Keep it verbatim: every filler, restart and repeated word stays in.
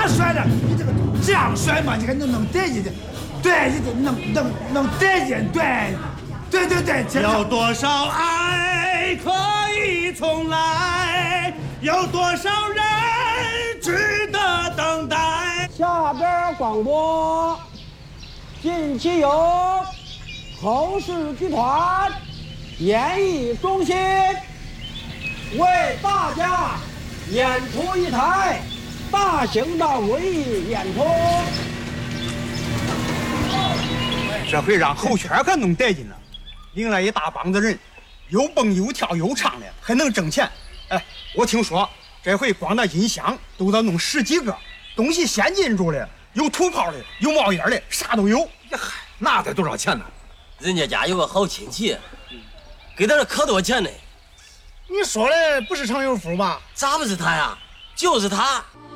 哪摔了？你这个这样摔嘛，你还能能带劲的，对，你得能能能带劲，对，对对对。 有多少爱可以重来？有多少人值得等待？ 下边广播，近期由侯氏剧团演艺中心为大家演出一台大型的文艺演出。 这回让后圈可弄带劲了，领来一大帮子人，又蹦又跳又唱的，还能挣钱。哎，我听说这回光那音响都得弄十几个，东西先进驻的，有土炮的，有冒烟的，啥都有。 嗨，那得多少钱呢？ 人家家有个好亲戚，给他这可多钱呢。 你说的不是常有福吧？ 咋不是他呀？就是他。